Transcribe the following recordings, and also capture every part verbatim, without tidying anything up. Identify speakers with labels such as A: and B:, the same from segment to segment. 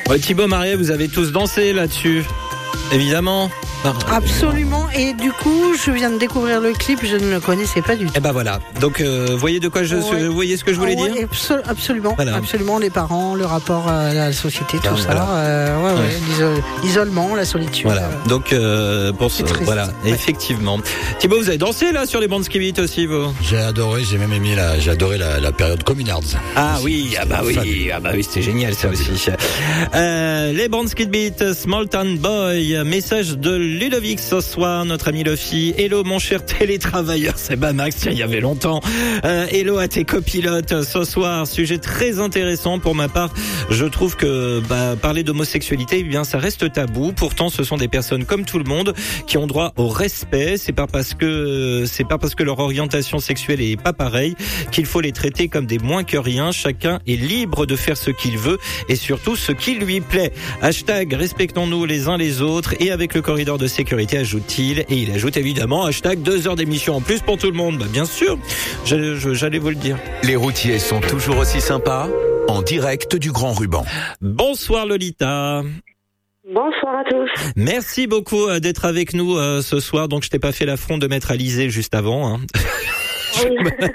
A: Ouais, Thibaut, Maria, vous avez tous dansé là-dessus, évidemment. Non.
B: Absolument, et du coup je viens de découvrir le clip, je ne le connaissais pas du tout.
A: Et ben voilà, donc euh, voyez de quoi je, ouais. vous voyez ce que je voulais
B: ouais,
A: dire
B: absol- Absolument,
A: voilà.
B: absolument, les parents, le rapport à la société, tout
A: voilà.
B: ça, euh, ouais, ouais. Ouais. L'isol- l'isolement, la solitude.
A: Voilà, euh, donc euh, pour ce, voilà, ouais. Effectivement. Thibaut, vous avez dansé là sur les bandes ski beat aussi, vous?
C: J'ai adoré, j'ai même aimé la, j'ai adoré la, la période Communards.
A: Ah aussi, oui, ah bah oui, ah bah oui, c'était génial ça aussi. Euh, les bandes ski beat, Small Town Boy, message de Ludovic ce soir, notre ami Lofi. Hello mon cher télétravailleur, c'est bah Max, tiens, il y avait longtemps. Euh, hello à tes copilotes ce soir, sujet très intéressant pour ma part. Je trouve que bah, parler d'homosexualité, eh bien ça reste tabou. Pourtant, ce sont des personnes comme tout le monde qui ont droit au respect. C'est pas parce que c'est pas parce que leur orientation sexuelle est pas pareille qu'il faut les traiter comme des moins que rien. Chacun est libre de faire ce qu'il veut et surtout ce qui lui plaît. Hashtag respectons-nous les uns les autres et avec le corridor de sécurité, ajoute-t-il. Et il ajoute évidemment hashtag deux heures d'émission en plus pour tout le monde. Bah bien sûr, j'allais, j'allais vous le dire.
D: Les routiers sont toujours aussi sympas, en direct du Grand Ruban.
A: Bonsoir Lolita.
E: Bonsoir à tous.
A: Merci beaucoup d'être avec nous euh, ce soir. Donc je t'ai pas fait l'affront de mettre Alizé juste avant. Hein.
E: Oui.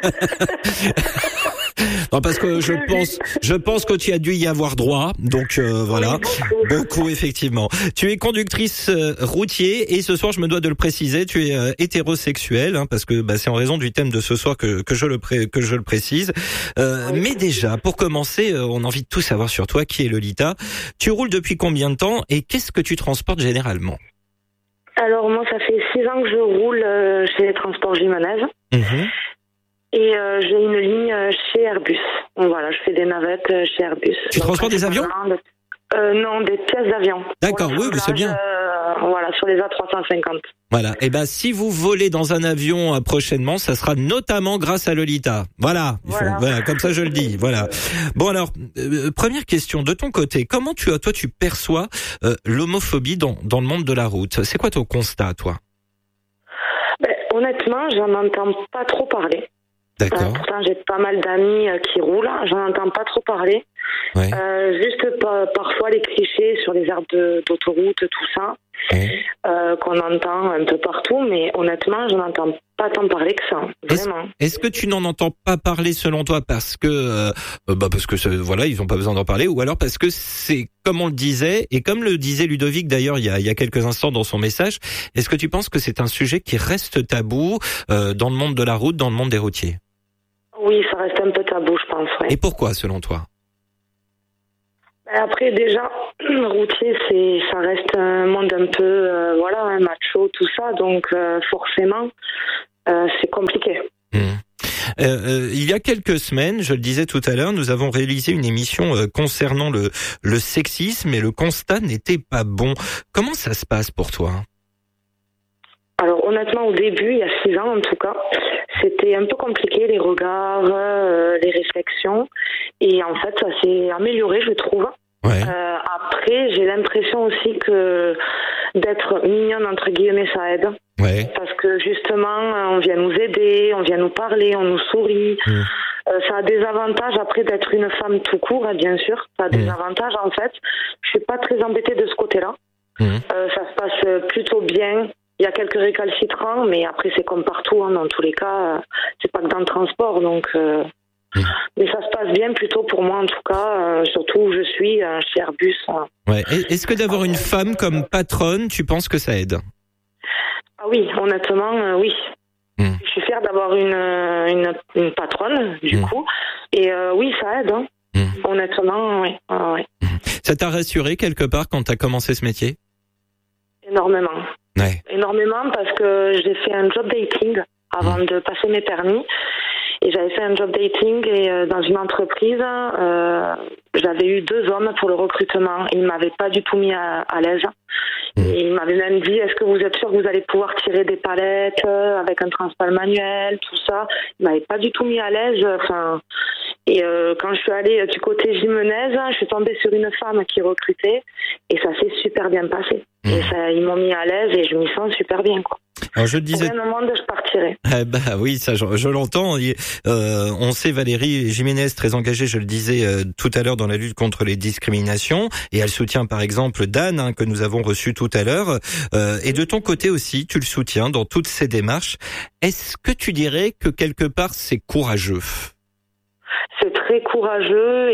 A: Non, parce que je pense, je pense que tu as dû y avoir droit. Donc euh, voilà,
E: oui, beaucoup.
A: beaucoup effectivement. Tu es conductrice euh, routier et ce soir, je me dois de le préciser, tu es euh, hétérosexuelle, hein, parce que bah, c'est en raison du thème de ce soir que que je le pré- que je le précise. Euh, oui. Mais déjà, pour commencer, euh, on a envie de tout savoir sur toi. Qui est Lolita? Tu roules depuis combien de temps et qu'est-ce que tu transportes généralement?
E: Alors moi, ça fait six ans que je roule euh, chez les Transports Jimenez. Mmh. Et euh, j'ai une ligne chez Airbus. Donc voilà, je fais des navettes chez Airbus.
A: Tu Donc, transportes des avions
E: euh, Non, des pièces d'avion.
A: D'accord, oui, mais c'est bien.
E: Euh, voilà, sur les A trois cent cinquante.
A: Voilà, et ben si vous volez dans un avion euh, prochainement, ça sera notamment grâce à Lolita. Voilà, il faut, voilà. voilà comme ça je le dis. Voilà. Bon alors, euh, première question de ton côté, comment tu toi tu perçois euh, l'homophobie dans dans le monde de la route? C'est quoi ton constat, toi?
E: Ben, honnêtement, j'en entends pas trop parler.
A: D'accord.
E: Euh, pourtant, j'ai pas mal d'amis euh, qui roulent, j'en entends pas trop parler. Ouais. Euh, juste pa- parfois les clichés sur les aires de, d'autoroute, tout ça, ouais. euh, qu'on entend un peu partout, mais honnêtement, je n'entends pas tant parler que ça, vraiment.
A: Est-ce, est-ce que tu n'en entends pas parler selon toi parce que, euh, bah parce que voilà, ils n'ont pas besoin d'en parler, ou alors parce que c'est comme on le disait et comme le disait Ludovic d'ailleurs il y a, il y a quelques instants dans son message. Est-ce que tu penses que c'est un sujet qui reste tabou euh, dans le monde de la route, dans le monde des routiers?
E: Oui, ça reste un peu tabou, je pense. Ouais.
A: Et pourquoi, selon toi?
E: Après, déjà, le routier, c'est, ça reste un monde un peu, euh, voilà, un macho, tout ça, donc euh, forcément, euh, c'est compliqué.
A: Mmh. Euh, euh, il y a quelques semaines, je le disais tout à l'heure, nous avons réalisé une émission euh, concernant le, le sexisme et le constat n'était pas bon. Comment ça se passe pour toi?
E: Alors honnêtement, au début, il y a six ans en tout cas, c'était un peu compliqué, les regards, euh, les réflexions, et en fait, ça s'est amélioré, je trouve. Ouais. Euh, après, j'ai l'impression aussi que d'être mignonne, entre guillemets, ça aide.
A: Ouais.
E: Parce que justement, on vient nous aider, on vient nous parler, on nous sourit. Mmh. Euh, ça a des avantages, après, d'être une femme tout court, hein, bien sûr. Ça a des mmh. avantages, en fait. Je suis pas très embêtée de ce côté-là. Mmh. Euh, ça se passe plutôt bien. Il y a quelques récalcitrants, mais après, c'est comme partout, hein, dans tous les cas. C'est pas que dans le transport, donc... Euh... Mmh. Mais ça se passe bien plutôt pour moi en tout cas, euh, surtout où je suis euh, chez Airbus. Hein.
A: Ouais. Est-ce que d'avoir une femme comme patronne, tu penses que ça aide?
E: Ah oui, honnêtement, euh, oui. Mmh. Je suis fière d'avoir une, une, une patronne, du mmh. coup. Et euh, oui, ça aide. Hein. Mmh. Honnêtement, oui. Ah, ouais.
A: Mmh. Ça t'a rassuré quelque part quand t'as commencé ce métier?
E: Énormément.
A: Ouais.
E: Énormément parce que j'ai fait un job dating avant mmh. de passer mes permis. Et j'avais fait un job dating et euh, dans une entreprise, euh, j'avais eu deux hommes pour le recrutement. Ils ne m'avaient pas du tout mis à, à l'aise. Mmh. Et ils m'avaient même dit, est-ce que vous êtes sûr que vous allez pouvoir tirer des palettes euh, avec un transpal manuel, tout ça. Ils ne m'avaient pas du tout mis à l'aise. Enfin, et euh, quand je suis allée du côté Jimenez, je suis tombée sur une femme qui recrutait et ça s'est super bien passé. Mmh. Et ça, ils m'ont mis à l'aise et je m'y sens super bien, quoi.
A: Alors je le disais.
E: Pour un moment, je partirai.
A: Eh bah oui, ça je, je l'entends. Euh, on sait Valérie Jiménez très engagée, je le disais euh, tout à l'heure, dans la lutte contre les discriminations, et elle soutient par exemple Dan hein, que nous avons reçu tout à l'heure. Euh, et de ton côté aussi, tu le soutiens dans toutes ces démarches. Est-ce que tu dirais que quelque part c'est courageux?
E: C'est très courageux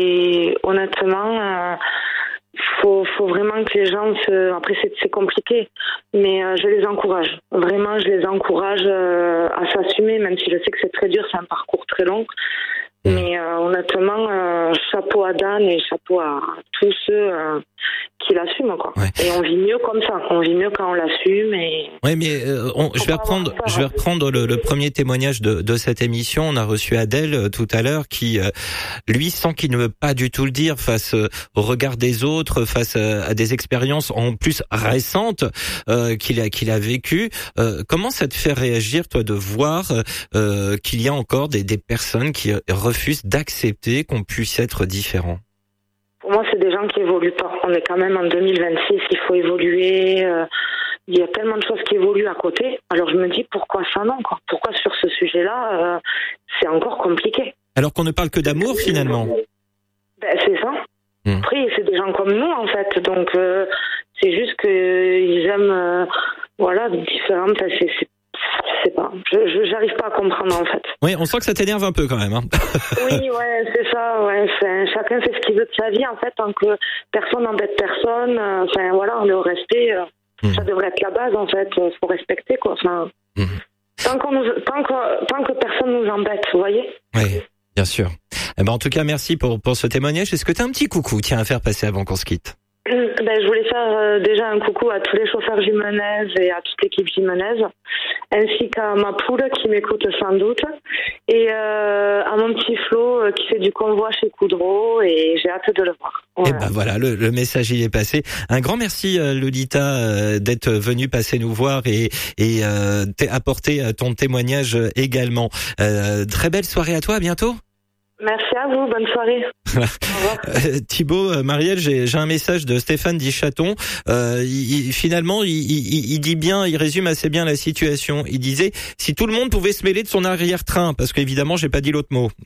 E: et honnêtement, euh, faut, faut vraiment que les gens se... Après, c'est, c'est compliqué, mais euh, je les encourage. Vraiment, je les encourage euh, à s'assumer, même si je sais que c'est très dur, c'est un parcours très long. Mais euh, honnêtement, euh, chapeau à Dan et chapeau à tous ceux euh, qui l'assument, quoi. Ouais. Et on vit mieux comme ça. On vit mieux quand on l'assume. Et
A: oui, mais euh, on, je vais reprendre, ça, je vais reprendre le, le premier témoignage de, de cette émission. On a reçu Adèle euh, tout à l'heure, qui euh, lui sent qu'il ne veut pas du tout le dire face euh, au regard des autres, face euh, à des expériences en plus récentes euh, qu'il a qu'il a vécues. Euh, comment ça te fait réagir, toi, de voir euh, qu'il y a encore des, des personnes qui refusent d'accepter qu'on puisse être différent?
E: Pour moi, c'est des gens qui évoluent pas. On est quand même en deux mille vingt-six, il faut évoluer. Euh, il y a tellement de choses qui évoluent à côté. Alors je me dis, pourquoi ça non, quoi? Pourquoi sur ce sujet-là, euh, c'est encore compliqué? Alors qu'on ne parle que d'amour, finalement. Ben, c'est ça. Mmh. Après, c'est des gens comme nous, en fait. Donc, euh, c'est juste qu'ils aiment, euh, voilà, différentes... C'est, c'est Je sais pas, je, je j'arrive pas à comprendre en fait.
A: Oui, on sent que ça t'énerve un peu quand même. Hein.
E: Oui, ouais, c'est ça. Ouais, c'est, chacun fait ce qu'il veut de sa vie en fait, tant que personne n'embête personne. Enfin euh, voilà, on est au respect. Euh, mmh. Ça devrait être la base en fait. Il faut respecter quoi. Enfin, mmh. tant qu'on nous, tant que tant que personne nous embête, vous voyez.
A: Oui, bien sûr. Eh ben en tout cas, merci pour pour ce témoignage. Est-ce que t'as un petit coucou tiens à faire passer avant qu'on se quitte?
E: Ben, je voulais faire euh, déjà un coucou à tous les chauffeurs Gimenez et à toute l'équipe Gimenez, ainsi qu'à ma poule qui m'écoute sans doute, et euh, à mon petit Flo euh, qui fait du convoi chez Coudreau, et j'ai hâte de le voir. Voilà.
A: Et ben voilà, le, le message y est passé. Un grand merci euh, Lolita euh, d'être venue passer nous voir et, et euh, apporter ton témoignage également. Euh, très belle soirée à toi, à bientôt.
E: Merci à vous, bonne soirée. Au revoir.
A: Euh, Thibaut, euh, Marielle, j'ai, j'ai un message de Stéphane Dichaton. Euh, il, il, finalement, il, il, il dit bien, il résume assez bien la situation. Il disait, si tout le monde pouvait se mêler de son arrière-train, parce qu'évidemment, j'ai pas dit l'autre mot.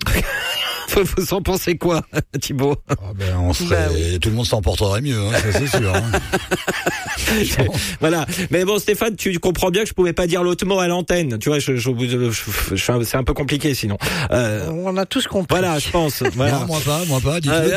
A: Vous en pensez quoi, Thibaut?
C: Ah ben, on serait, bah oui. Tout le monde s'en porterait mieux, hein, ça, c'est sûr. Hein.
A: Voilà. Mais bon, Stéphane, tu comprends bien que je pouvais pas dire l'autre mot à l'antenne. Tu vois, je, je, je, je, je c'est un peu compliqué sinon.
B: Euh, on a tous compris.
A: Voilà, je pense. Voilà.
C: Non, moi pas, moi pas. Dites-le.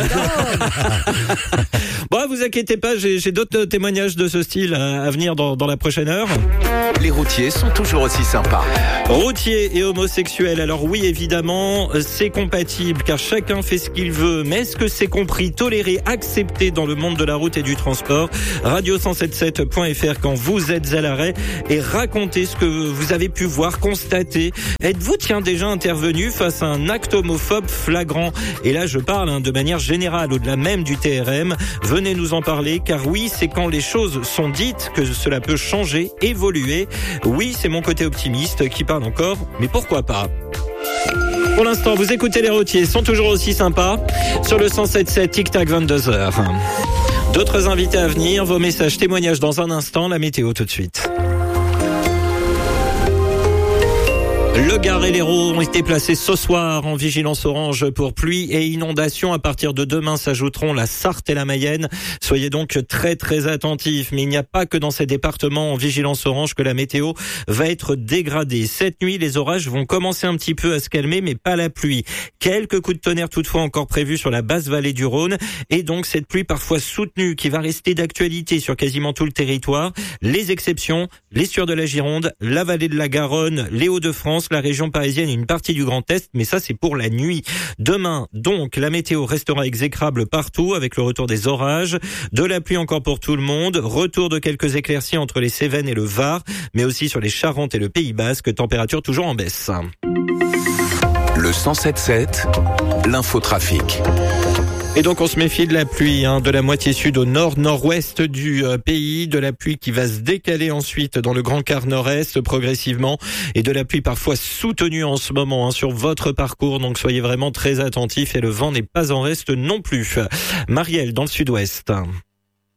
A: Bon, vous inquiétez pas, j'ai, j'ai d'autres témoignages de ce style à, à venir dans, dans la prochaine heure.
D: Les routiers sont toujours aussi sympas.
A: Routiers et homosexuels. Alors oui, évidemment, c'est compatible car chacun fait ce qu'il veut. Mais est-ce que c'est compris, toléré, accepté dans le monde de la route et du transport? radio cent soixante-dix-sept point f r quand vous êtes à l'arrêt et racontez ce que vous avez pu voir, constater. Êtes-vous, tiens, déjà intervenu face à un acte homophobe flagrant? Et là, je parle hein, de manière générale, au-delà même du T R M. Venez nous en parler, car oui, c'est quand les choses sont dites que cela peut changer, évoluer. Oui, c'est mon côté optimiste qui parle encore, mais pourquoi pas? Pour l'instant, vous écoutez les routiers, sont toujours aussi sympas sur le cent sept sept, tic-tac, vingt-deux heures. D'autres invités à venir, vos messages, témoignages dans un instant, la météo tout de suite. Le Gard et l'Hérault ont été placés ce soir en vigilance orange pour pluie et inondation. À partir de demain s'ajouteront la Sarthe et la Mayenne. Soyez donc très très attentifs. Mais il n'y a pas que dans ces départements en vigilance orange que la météo va être dégradée. Cette nuit, les orages vont commencer un petit peu à se calmer, mais pas la pluie. Quelques coups de tonnerre toutefois encore prévus sur la basse vallée du Rhône. Et donc cette pluie parfois soutenue qui va rester d'actualité sur quasiment tout le territoire. Les exceptions, l'estuaire de la Gironde, la vallée de la Garonne, les Hauts-de-France, la région parisienne et une partie du Grand Est, mais ça c'est pour la nuit. Demain, donc, la météo restera exécrable partout avec le retour des orages, de la pluie encore pour tout le monde, retour de quelques éclaircies entre les Cévennes et le Var, mais aussi sur les Charentes et le Pays Basque, température toujours en baisse.
D: Le cent sept sept, l'infotrafic.
A: Et donc on se méfie de la pluie, hein, de la moitié sud au nord-nord-ouest du euh, pays, de la pluie qui va se décaler ensuite dans le grand quart nord-est progressivement, et de la pluie parfois soutenue en ce moment hein, sur votre parcours, donc soyez vraiment très attentifs et le vent n'est pas en reste non plus. Marielle dans le sud-ouest.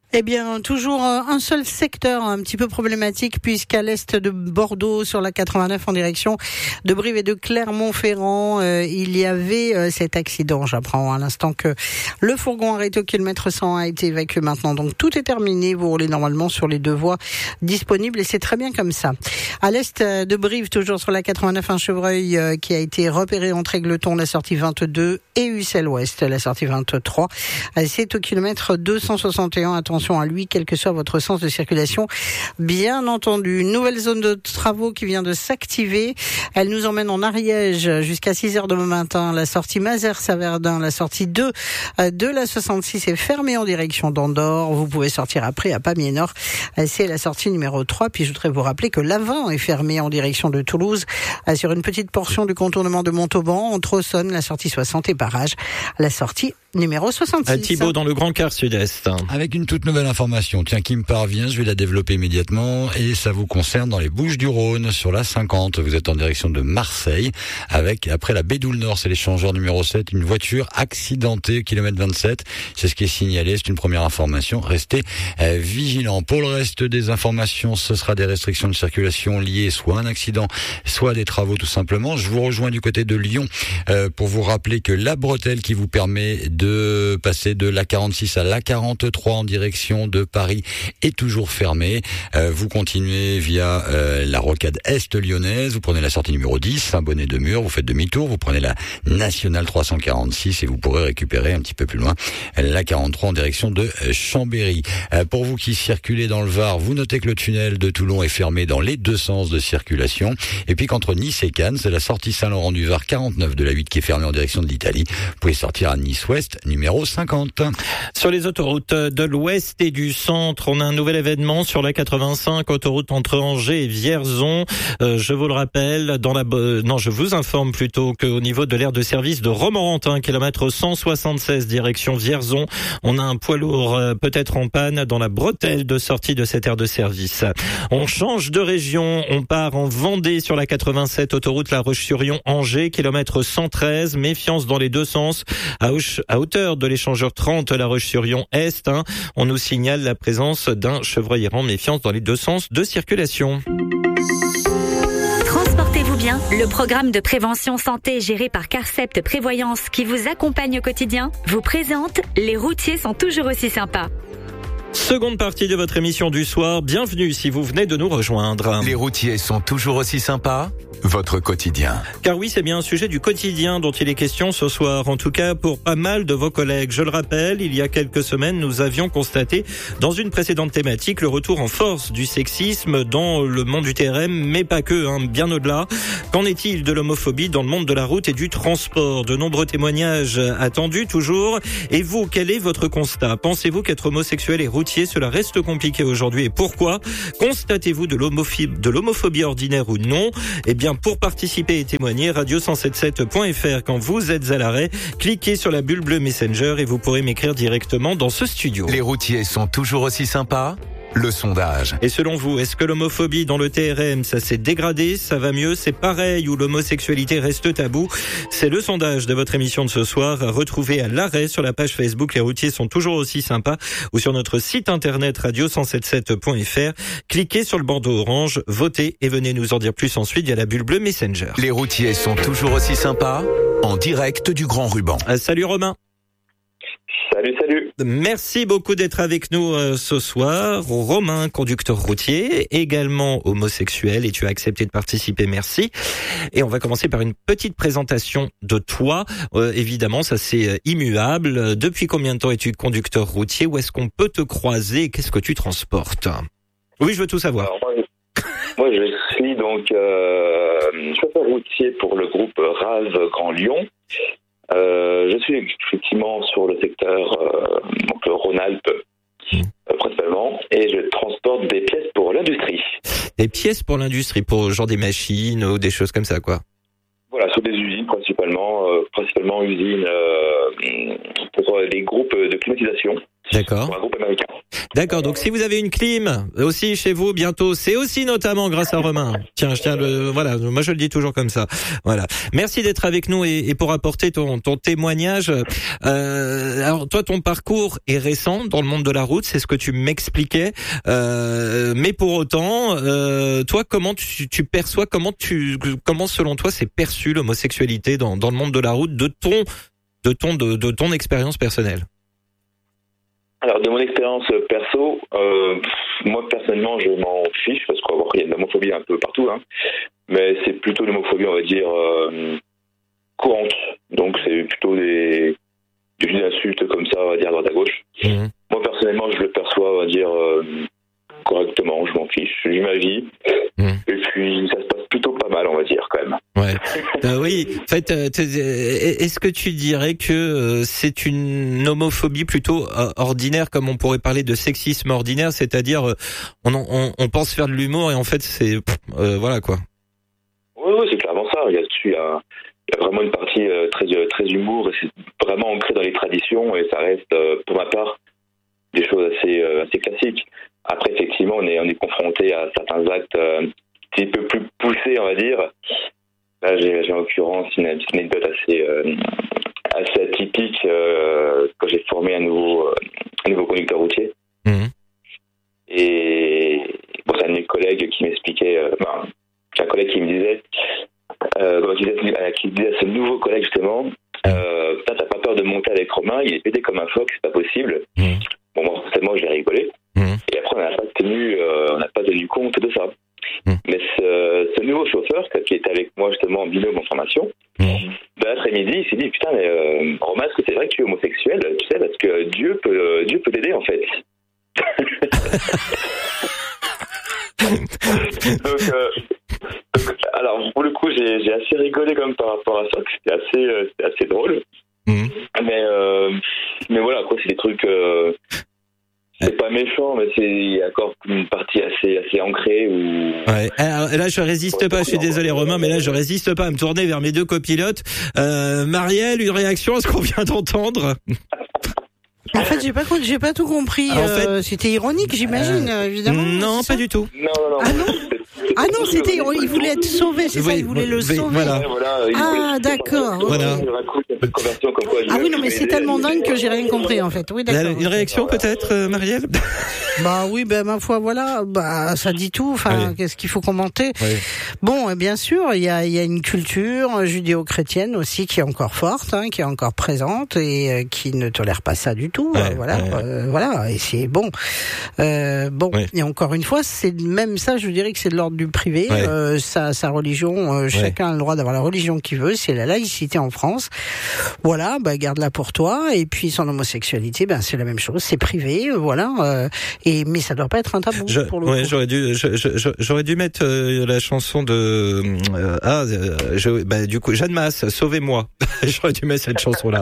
B: Eh bien, toujours un seul secteur un petit peu problématique, puisqu'à l'est de Bordeaux, sur la quatre-vingt-neuf en direction de Brive et de Clermont-Ferrand, euh, il y avait euh, cet accident. J'apprends à l'instant que le fourgon arrêté au kilomètre cent a été évacué maintenant. Donc tout est terminé. Vous roulez normalement sur les deux voies disponibles et c'est très bien comme ça. À l'est de Brive, toujours sur la quatre-vingt-neuf, un chevreuil euh, qui a été repéré entre Égletons, la sortie vingt-deux, et Ussel-Ouest, la sortie vingt-trois. Euh, c'est au kilomètre deux cent soixante et un. Attention à lui, quel que soit votre sens de circulation. Bien entendu, une nouvelle zone de travaux qui vient de s'activer. Elle nous emmène en Ariège jusqu'à six heures demain matin. La sortie Mazères-Saverdin, la sortie deux de la soixante-six est fermée en direction d'Andorre. Vous pouvez sortir après à Pamiers-Nord. C'est la sortie numéro trois. Puis je voudrais vous rappeler que l'avant est fermé en direction de Toulouse sur une petite portion du contournement de Montauban, entre Auxonne, la sortie soixante et Barrage, la sortie numéro soixante-six.
A: À Thibaut dans le Grand Quart Sud-Est.
C: Avec une toute nouvelle information, tiens, qui me parvient, je vais la développer immédiatement, et ça vous concerne dans les Bouches-du-Rhône, sur la cinquante. Vous êtes en direction de Marseille, avec, après la Bédoule-Nord, c'est l'échangeur numéro sept, une voiture accidentée, kilomètre vingt-sept. C'est ce qui est signalé, c'est une première information. Restez euh, vigilants. Pour le reste des informations, ce sera des restrictions de circulation liées soit à un accident, soit à des travaux tout simplement. Je vous rejoins du côté de Lyon euh, pour vous rappeler que la bretelle qui vous permet de passer de l'A quarante-six à l'A quarante-trois en direction de Paris est toujours fermée. Euh, vous continuez via euh, la rocade est lyonnaise, vous prenez la sortie numéro dix, Saint-Bonnet-de-Mur, vous faites demi-tour, vous prenez la nationale trois cent quarante-six et vous pourrez récupérer un petit peu plus loin l'A quarante-trois en direction de Chambéry. Euh, pour vous qui circulez dans le Var, vous notez que le tunnel de Toulon est fermé dans les deux sens de circulation. Et puis qu'entre Nice et Cannes, c'est la sortie Saint-Laurent-du-Var quarante-neuf de la huit qui est fermée en direction de l'Italie. Vous pouvez sortir à Nice-Ouest, numéro cinquante.
A: Sur les autoroutes de l'Ouest et du Centre, on a un nouvel événement sur la quatre-vingt-cinq, autoroute entre Angers et Vierzon. Euh, je vous le rappelle, dans la euh, non, je vous informe plutôt qu'au niveau de l'aire de service de Romorantin, kilomètre cent soixante-seize, direction Vierzon, on a un poids lourd euh, peut-être en panne dans la bretelle de sortie de cette aire de service. On change de région, on part en Vendée sur la quatre-vingt-sept, autoroute La Roche-sur-Yon, Angers, kilomètre cent treize, méfiance dans les deux sens, à, à hauteur de l'échangeur trente, La Roche-sur-Yon Est, hein, on nous signale la présence d'un chevreuil errant, méfiance dans les deux sens de circulation.
F: Transportez-vous bien, le programme de prévention santé géré par Carcept Prévoyance qui vous accompagne au quotidien vous présente Les routiers sont toujours aussi sympas.
A: Seconde partie de votre émission du soir, bienvenue si vous venez de nous rejoindre.
D: Les routiers sont toujours aussi sympas, votre quotidien.
A: Car oui, c'est bien un sujet du quotidien dont il est question ce soir, en tout cas pour pas mal de vos collègues. Je le rappelle, il y a quelques semaines, nous avions constaté dans une précédente thématique le retour en force du sexisme dans le monde du T R M, mais pas que, hein, bien au-delà. Qu'en est-il de l'homophobie dans le monde de la route et du transport? De nombreux témoignages attendus toujours. Et vous, quel est votre constat? Pensez-vous qu'être homosexuel et routier, cela reste compliqué aujourd'hui, et pourquoi? Constatez-vous de l'homophobie, de l'homophobie ordinaire ou non? Eh bien, pour participer et témoigner, radio cent soixante-dix-sept point f r quand vous êtes à l'arrêt, cliquez sur la bulle bleue Messenger et vous pourrez m'écrire directement dans ce studio.
D: Les routiers sont toujours aussi sympas? Le sondage.
A: Et selon vous, est-ce que l'homophobie dans le T R M, ça s'est dégradé, ça va mieux, c'est pareil, ou l'homosexualité reste tabou? C'est le sondage de votre émission de ce soir, à retrouver à l'arrêt sur la page Facebook Les routiers sont toujours aussi sympas, ou sur notre site internet radio cent soixante-dix-sept point f r. Cliquez sur le bandeau orange, votez et venez nous en dire plus ensuite via la bulle bleue Messenger.
D: Les routiers sont toujours aussi sympas, en direct du Grand Ruban.
A: Euh, salut Romain.
G: Salut, salut.
A: Merci beaucoup d'être avec nous euh, ce soir. Romain, conducteur routier, également homosexuel, et tu as accepté de participer, merci. Et on va commencer par une petite présentation de toi. Euh, évidemment, ça c'est immuable. Depuis combien de temps es-tu conducteur routier? Où est-ce qu'on peut te croiser? Qu'est-ce que tu transportes? Oui, je veux tout savoir.
G: Alors, moi, moi, je suis donc euh, chauffeur routier pour le groupe R A V Grand Lyon. Euh, je suis effectivement sur le secteur euh, donc le Rhône-Alpes mmh. euh, principalement, et je transporte des pièces pour l'industrie.
A: Des pièces pour l'industrie, pour genre des machines ou des choses comme ça, quoi.
G: Voilà, sur des usines principalement, euh, principalement usines euh, pour les groupes de climatisation.
A: D'accord.
G: Pour un groupe américain.
A: D'accord, donc si vous avez une clim aussi chez vous bientôt, c'est aussi notamment grâce à Romain. Tiens, je tiens le, voilà, moi je le dis toujours comme ça. Voilà. Merci d'être avec nous et, et pour apporter ton, ton témoignage. Euh, alors toi, ton parcours est récent dans le monde de la route, c'est ce que tu m'expliquais. Euh, mais pour autant, euh, toi, comment tu, tu perçois, comment tu, comment selon toi, c'est perçu l'homosexualité dans, dans le monde de la route, de ton, de ton, de, de ton expérience personnelle?
G: Alors, de mon expérience perso, euh, moi personnellement, je m'en fiche parce qu'il y a de l'homophobie un peu partout, hein, mais c'est plutôt l'homophobie, on va dire, euh, courante. Donc, c'est plutôt des, des insultes comme ça, on va dire, à droite à gauche. Mmh. Moi personnellement, je le perçois, on va dire, euh, correctement, je m'en fiche, je vis ma vie, mmh. et puis ça se passe plutôt pas mal, on va dire, quand même.
A: Ouais. euh, oui, en fait, euh, est-ce que tu dirais que euh, c'est une homophobie plutôt euh, ordinaire, comme on pourrait parler de sexisme ordinaire, c'est-à-dire euh, on, on, on pense faire de l'humour et en fait c'est euh, voilà quoi.
G: Oui, oui, c'est clairement ça. Il y a dessus, il y a, il y a vraiment une partie euh, très très humour et c'est vraiment ancré dans les traditions et ça reste, euh, pour ma part, des choses assez euh, assez classiques. Après, effectivement, on est, on est confronté à certains actes euh, un petit peu plus poussés, on va dire. Là, j'ai, j'ai en l'occurrence une, une anecdote assez, euh, assez atypique euh, quand j'ai formé un nouveau, euh, un nouveau conducteur routier. Mmh. Et bon, c'est un de mes collègues qui m'expliquait, euh, ben, c'est un collègue qui me disait, euh, qui, disait qui disait à ce nouveau collègue justement, euh, putain, t'as pas peur de monter avec Romain, il est pété comme un phoque, c'est pas possible. Mmh. Bon, moi, forcément, j'ai rigolé. Mmh. Et après, on n'a pas tenu, euh, on n'a pas tenu compte de ça. Mmh. Mais ce, ce nouveau chauffeur qui était avec moi justement en binôme en formation, mmh. ben, l'après-midi, il s'est dit putain, mais euh, Romain, est-ce que c'est vrai que tu es homosexuel? Tu sais, parce que Dieu peut, euh, Dieu peut t'aider en fait. donc, euh, donc, alors pour le coup, j'ai, j'ai assez rigolé comme par rapport à ça, que c'était assez, euh, c'était assez drôle. Mmh. Mais, euh, mais voilà, quoi, c'est des trucs. Euh, C'est pas méchant, mais c'est il y a encore une partie assez assez ancrée où.
A: Ouais. Alors, là, je résiste pas. Je suis désolé, Romain, mais là, je résiste pas à me tourner vers mes deux copilotes. Euh, Marielle, une réaction à ce qu'on vient d'entendre?
B: En fait, j'ai pas j'ai pas tout compris. En fait, euh, c'était ironique, j'imagine, euh, évidemment.
A: Non, pas du tout.
G: Non, non, non.
B: Ah non. Ah non, c'était il voulait être sauvé, c'est oui, ça, il voulait le oui, sauver.
A: Voilà.
G: Ouais, voilà,
B: ah d'accord.
A: Voilà.
B: Ah oui, non, mais c'est tellement dingue que j'ai rien compris en fait. Oui, d'accord.
A: Une réaction peut-être, euh, Marielle?
B: Bah oui, ben ma foi, voilà, bah ça dit tout. Enfin, oui. Qu'est-ce qu'il faut commenter? Oui. Bon, bien sûr, il y a il y a une culture judéo-chrétienne aussi qui est encore forte, hein, qui est encore présente et euh, qui ne tolère pas ça du tout. Ouais, euh, voilà, ouais. euh, voilà. Et c'est bon, euh, bon. Oui. Et encore une fois, c'est même ça. Je dirais que c'est de l'ordre du privé. Ouais. Euh, sa sa religion, euh, ouais. Chacun a le droit d'avoir la religion qu'il veut. C'est la laïcité en France. Voilà, bah garde-la pour toi. Et puis son homosexualité, ben c'est la même chose. C'est privé, voilà. Euh, Et mais ça doit pas être un tabou
A: je,
B: pour le
A: ouais,
B: coup.
A: J'aurais dû, je, je, j'aurais dû mettre euh, la chanson de euh, ah, euh, je, bah du coup Jeanne Masse, sauvez-moi. J'aurais dû mettre cette chanson-là.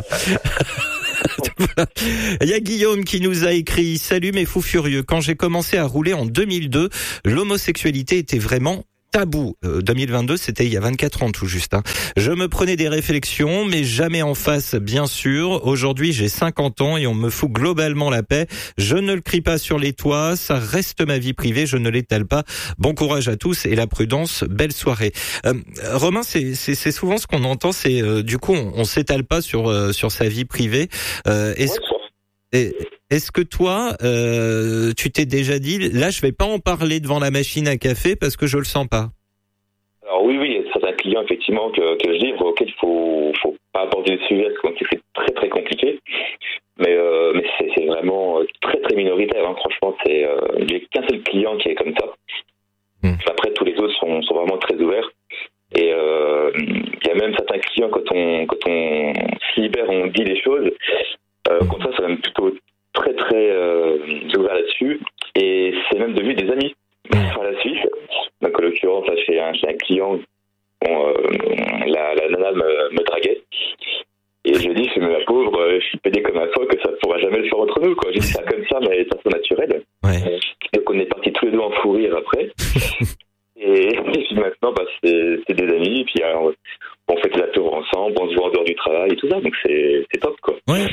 A: Voilà. Il y a Guillaume qui nous a écrit: salut mes fous furieux. Quand j'ai commencé à rouler en deux mille deux, l'homosexualité était vraiment tabou. Euh, deux mille vingt-deux, c'était il y a vingt-quatre ans tout juste. Hein. Je me prenais des réflexions, mais jamais en face, bien sûr. Aujourd'hui, j'ai cinquante ans et on me fout globalement la paix. Je ne le crie pas sur les toits, ça reste ma vie privée, je ne l'étale pas. Bon courage à tous et la prudence. Belle soirée. Euh, Romain, c'est, c'est, c'est souvent ce qu'on entend, c'est euh, du coup, on, on s'étale pas sur euh, sur sa vie privée. Euh, est-ce Et est-ce que toi, euh, tu t'es déjà dit, là, je vais pas en parler devant la machine à café parce que je le sens pas?
G: Alors oui, oui, il y a certains clients effectivement que, que je livre auxquels il faut, faut pas aborder le sujet parce que c'est très très compliqué. Mais, euh, mais c'est, c'est vraiment très très minoritaire. Hein. Franchement, c'est euh, il n'y a qu'un seul client qui est comme ça. Mmh. Après, tous les autres sont, sont vraiment très ouverts. Et euh, il y a même certains clients quand on quand on se libère, on dit des choses. Euh, comme ça, c'est même plutôt très très euh, ouvert là-dessus et c'est même devenu des amis par la suite. Donc en l'occurrence, là, chez un, chez un client, bon, euh, la, la nana me, me draguait et je dis, c'est mais la pauvre, euh, je suis pédé comme un phoque, ça ne pourra jamais le faire entre nous, quoi. J'ai dit ça comme ça, mais de façon naturelle. Ouais. Donc on est partis tous les deux en fou rire après. Et, et puis maintenant, bah, c'est, c'est des amis, et puis alors, on fait des apéros ensemble, on se voit en dehors du travail et tout ça, donc c'est, c'est top, quoi.
A: Ouais,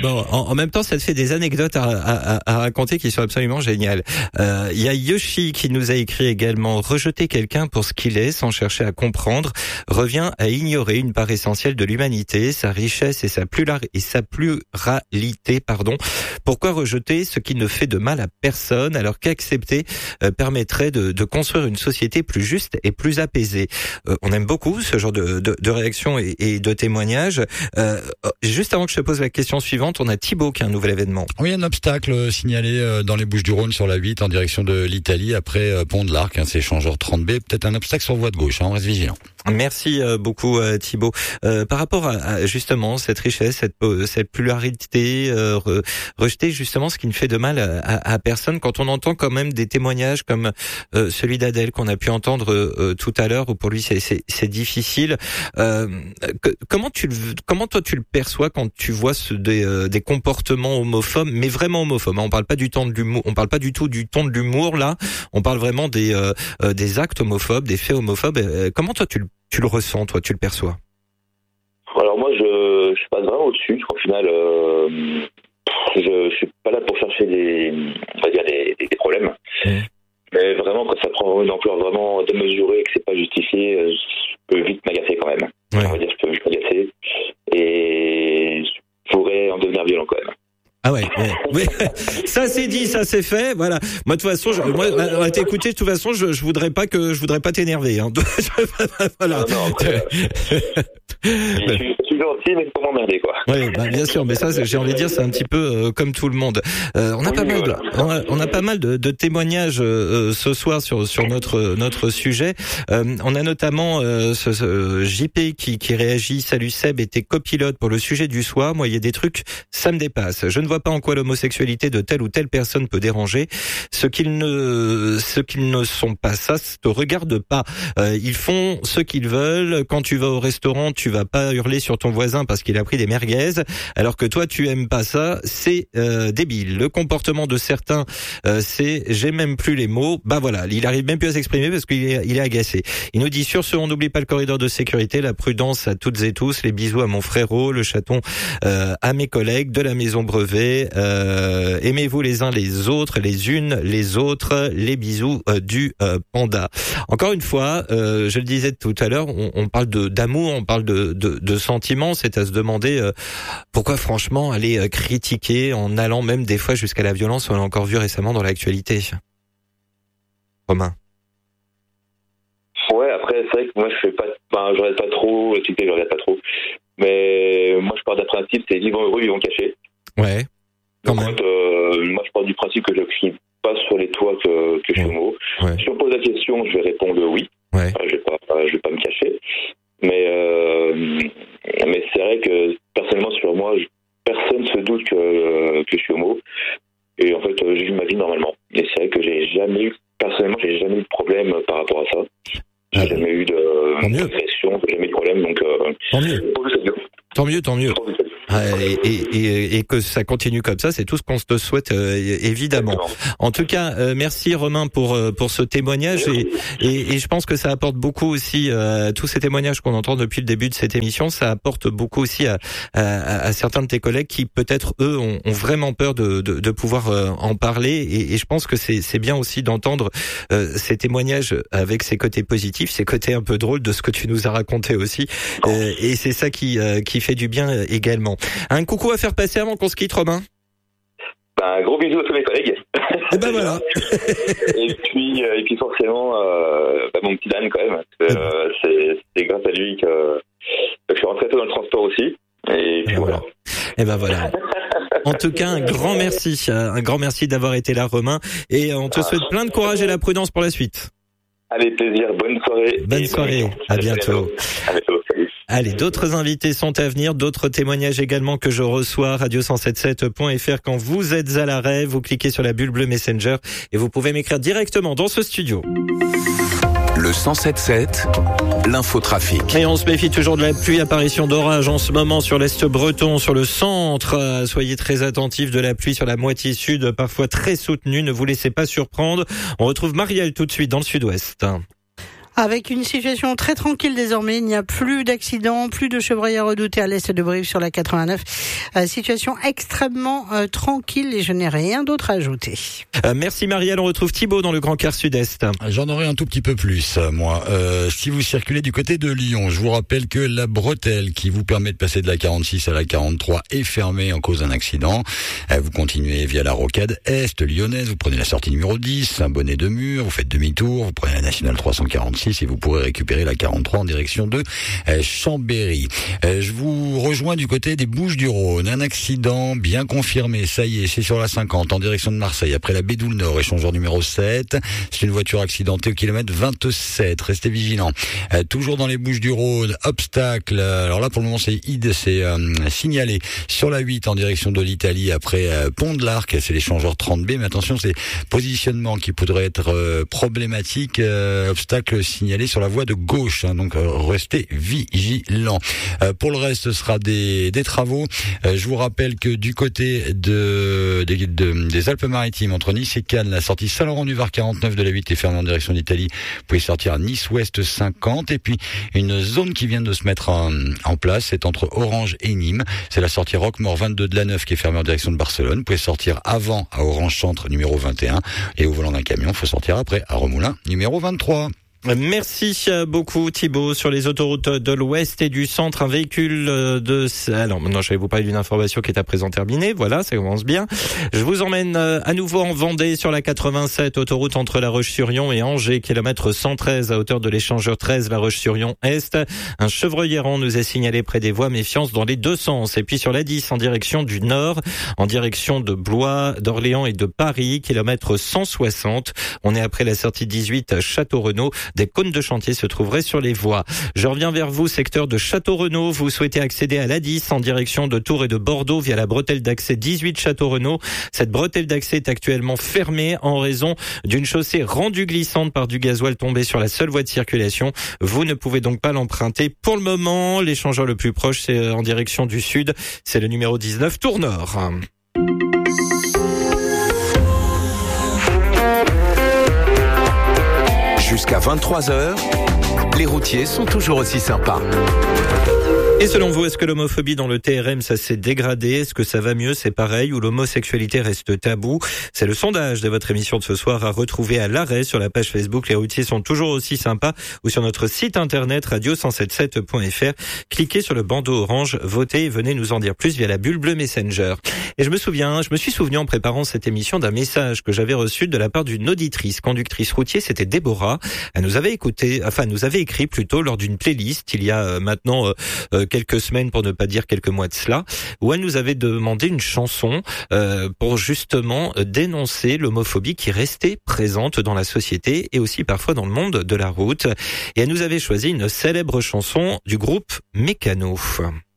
A: bon, en, en même temps, ça te fait des anecdotes à, à, à raconter qui sont absolument géniales. Il euh, y a Yoshi qui nous a écrit également: rejeter quelqu'un pour ce qu'il est, sans chercher à comprendre, revient à ignorer une part essentielle de l'humanité, sa richesse et sa pluralité, et sa pluralité, pardon. Pourquoi rejeter ce qui ne fait de mal à personne, alors qu'accepter euh, permettrait de, de construire une société plus juste et plus apaisée. Euh, on aime beaucoup ce genre de, de, de réactions et, et de témoignages. Euh, juste avant que je te pose la question suivante, on a Thibaut qui a un nouvel événement.
C: Oui, un obstacle signalé dans les Bouches-du-Rhône sur la huit en direction de l'Italie après Pont de l'Arc, hein, c'est échangeur trente B, peut-être un obstacle sur voie de gauche, hein, on reste vigilant.
A: Merci euh, beaucoup euh, Thibaut. Euh, par rapport à, à justement cette richesse, cette, euh, cette pluralité, euh, re, rejeter justement ce qui ne fait de mal à, à, à personne, quand on entend quand même des témoignages comme euh, celui d'Adèle qu'on a pu entendre euh, tout à l'heure, où pour lui c'est, c'est, c'est difficile. Euh, que, comment tu le, comment toi tu le perçois quand tu vois ce, des, euh, des comportements homophobes, mais vraiment homophobes, hein, on parle pas du ton de l'humour, on parle pas du tout du ton de l'humour là, on parle vraiment des euh, euh, des actes homophobes, des faits homophobes. Euh, comment toi tu le Tu le ressens, toi, tu le perçois?
G: Alors moi, je, je passe vraiment au-dessus. Au final, euh, je, je suis pas là pour chercher des, on va dire des, des, des problèmes. Mmh. Mais vraiment, quand ça prend une ampleur vraiment démesurée et que c'est pas justifié, je peux vite m'agacer quand même. Ouais. On va dire, je peux vite m'agacer et je pourrais en devenir violent quand même.
A: Ah ouais, ouais, ouais. Ça c'est dit, ça c'est fait, voilà. Moi de toute façon, je, moi à t'écouter, de toute façon, je, je voudrais pas que je voudrais pas t'énerver. Hein. Voilà.
G: Non, non, après, je, suis, je suis gentil, mais c'est pour m'emmerder, quoi.
A: Oui, bah, bien sûr, mais ça, j'ai envie de dire, c'est un petit peu euh, comme tout le monde. Euh, on a oui, pas mal, voilà. de, on, a, on a pas mal de, de témoignages euh, ce soir sur sur notre notre sujet. Euh, on a notamment euh, ce, ce J P qui qui réagit. Salut Seb, et t'es copilote pour le sujet du soir. Moi, il y a des trucs, ça me dépasse. Je ne vois pas en quoi l'homosexualité de telle ou telle personne peut déranger. Ce qu'ils ne, ce qu'ils ne sont pas, ça te regarde pas. Euh, ils font ce qu'ils veulent. Quand tu vas au restaurant, tu vas pas hurler sur ton voisin parce qu'il a pris des merguez, alors que toi tu aimes pas ça. C'est euh, débile. Le comportement de certains, euh, c'est j'ai même plus les mots. Bah voilà, il arrive même plus à s'exprimer parce qu'il est, il est agacé. Il nous dit sur ce, on n'oublie pas le corridor de sécurité, la prudence à toutes et tous, les bisous à mon frérot, le chaton euh, à mes collègues de la maison Brevet. Euh, aimez-vous les uns les autres, les unes les autres, les bisous euh, du euh, panda. Encore une fois, euh, je le disais tout à l'heure, on, on parle de d'amour, on parle de, de, de sentiments, c'est à se demander euh, pourquoi franchement aller euh, critiquer en allant même des fois jusqu'à la violence. On l'a encore vu récemment dans l'actualité. Romain.
G: Ouais, après c'est vrai que moi je fais pas, enfin, je regarde pas trop, l'actualité je regarde pas trop, mais moi je pars d'un principe, c'est vivants heureux, vivants cachés.
A: Ouais. Quand
G: Donc,
A: même.
G: Euh, moi, je pars du principe que je crie pas sur les toits que, que je suis homo. Ouais. Si on pose la question, je vais répondre oui. Ouais. Euh, je vais pas, je vais pas me cacher. Mais, euh, mais c'est vrai que personnellement, sur moi, je, personne se doute que, que je suis homo. Et en fait, j'ai eu ma vie normalement. Et c'est vrai que j'ai jamais eu, personnellement, j'ai jamais eu de problème par rapport à ça. J'ai ah, jamais eu de d'agression, j'ai jamais eu de problème. Donc, euh,
A: tant mieux. Tant mieux, tant mieux. Et, et, et, et que ça continue comme ça, c'est tout ce qu'on te souhaite euh, évidemment. En tout cas, euh, merci Romain pour pour ce témoignage et, et, et je pense que ça apporte beaucoup aussi euh, tous ces témoignages qu'on entend depuis le début de cette émission. Ça apporte beaucoup aussi à, à, à certains de tes collègues qui peut-être eux ont, ont vraiment peur de, de, de pouvoir euh, en parler et, et je pense que c'est c'est bien aussi d'entendre euh, ces témoignages avec ces côtés positifs, ces côtés un peu drôles de ce que tu nous as raconté aussi euh, et c'est ça qui euh, qui fait du bien également. Un coucou à faire passer avant qu'on se quitte, Romain.
G: Ben, un gros bisou à tous mes collègues.
A: Et ben voilà.
G: et puis, euh, et puis forcément, euh, bah, mon petit Dan quand même. Parce que, euh, c'est, c'est grâce à lui que, que je suis rentré tôt dans le transport aussi. Et puis voilà.
A: Et ben voilà. En tout cas, un grand merci, un grand merci d'avoir été là, Romain. Et on te ah, souhaite plein de courage et la prudence pour la suite.
G: Allez, plaisir, bonne soirée.
A: Bonne soirée, bonne à bientôt. À bientôt, salut. Allez, d'autres invités sont à venir, d'autres témoignages également que je reçois, radio cent soixante-sept point f r. Quand vous êtes à l'arrêt, vous cliquez sur la bulle bleue Messenger et vous pouvez m'écrire directement dans ce studio.
D: Le cent soixante-sept, l'infotrafic.
A: Et on se méfie toujours de la pluie, apparition d'orage en ce moment sur l'est breton, sur le centre. Soyez très attentifs de la pluie sur la moitié sud, parfois très soutenue. Ne vous laissez pas surprendre. On retrouve Marielle tout de suite dans le sud-ouest.
B: Avec une situation très tranquille désormais, il n'y a plus d'accidents, plus de chevreuils à redouter à l'est de Brive sur la quatre-vingt-neuf. Euh, situation extrêmement euh, tranquille et je n'ai rien d'autre à ajouter.
A: Euh, merci Marielle, on retrouve Thibaut dans le Grand Quart Sud-Est.
C: J'en aurai un tout petit peu plus, moi. Euh, si vous circulez du côté de Lyon, je vous rappelle que la bretelle qui vous permet de passer de la quarante-six à la quarante-trois est fermée en cause d'un accident. Euh, vous continuez via la rocade est lyonnaise, vous prenez la sortie numéro dix, un bonnet de mur, vous faites demi-tour, vous prenez la nationale trois cent quarante-six et vous pourrez récupérer la quarante-trois en direction de euh, Chambéry. Euh, je vous rejoins du côté des Bouches-du-Rhône. Un accident bien confirmé, ça y est, c'est sur la cinquante en direction de Marseille, après la Bédoule Nord, échangeur numéro sept. C'est une voiture accidentée au kilomètre vingt-sept. Restez vigilants. Euh, toujours dans les Bouches-du-Rhône, obstacle. Alors là, pour le moment, c'est id, c'est euh, signalé sur la huit en direction de l'Italie, après euh, Pont de l'Arc. C'est l'échangeur trente B. Mais attention, c'est positionnement qui pourrait être euh, problématique. Euh, obstacle signalé sur la voie de gauche. Hein, donc, euh, restez vigilants. Euh, pour le reste, ce sera des, des travaux. Euh, je vous rappelle que du côté de, de, de des Alpes-Maritimes, entre Nice et Cannes, la sortie Saint-Laurent-du-Var quarante-neuf de la huit est fermée en direction d'Italie. Vous pouvez sortir à Nice-Ouest cinquante. Et puis, une zone qui vient de se mettre en, en place, c'est entre Orange et Nîmes. C'est la sortie Roquemort vingt-deux de la neuf qui est fermée en direction de Barcelone. Vous pouvez sortir avant à Orange-Centre numéro vingt et un. Et au volant d'un camion, il faut sortir après à Remoulins numéro vingt-trois.
A: Merci beaucoup Thibaut. Sur les autoroutes de l'Ouest et du Centre, un véhicule de... Alors maintenant je vais vous parler d'une information qui est à présent terminée. Voilà, ça commence bien. Je vous emmène à nouveau en Vendée sur la quatre-vingt-sept, autoroute entre La Roche-sur-Yon et Angers, kilomètre cent treize à hauteur de l'échangeur treize La Roche-sur-Yon Est. Un chevreuil errant nous est signalé près des voies, méfiance dans les deux sens. Et puis sur la dix en direction du Nord, en direction de Blois, d'Orléans et de Paris, kilomètre cent soixante. On est après la sortie dix-huit Château-Renaud. Des cônes de chantier se trouveraient sur les voies. Je reviens vers vous, secteur de Château-Renaud. Vous souhaitez accéder à l'A dix en direction de Tours et de Bordeaux via la bretelle d'accès dix-huit Château-Renaud. Cette bretelle d'accès est actuellement fermée en raison d'une chaussée rendue glissante par du gasoil tombé sur la seule voie de circulation. Vous ne pouvez donc pas l'emprunter pour le moment. L'échangeur le plus proche, c'est en direction du sud. C'est le numéro dix-neuf, Tours Nord.
D: Jusqu'à vingt-trois heures, les routiers sont toujours aussi sympas.
A: Et selon vous, est-ce que l'homophobie dans le T R M, ça s'est dégradé? Est-ce que ça va mieux? C'est pareil? Ou l'homosexualité reste tabou? C'est le sondage de votre émission de ce soir à retrouver à l'arrêt sur la page Facebook. Les routiers sont toujours aussi sympas, ou sur notre site internet radio cent soixante-dix-sept point f r. Cliquez sur le bandeau orange, votez et venez nous en dire plus via la bulle bleue Messenger. Et je me souviens, je me suis souvenu en préparant cette émission d'un message que j'avais reçu de la part d'une auditrice, conductrice routier, c'était Déborah. Elle nous avait écouté, enfin nous avait écrit plutôt lors d'une playlist il y a euh, maintenant euh, euh, quelques semaines, pour ne pas dire quelques mois de cela, où elle nous avait demandé une chanson euh, pour justement dénoncer l'homophobie qui restait présente dans la société et aussi parfois dans le monde de la route. Et elle nous avait choisi une célèbre chanson du groupe Mécano.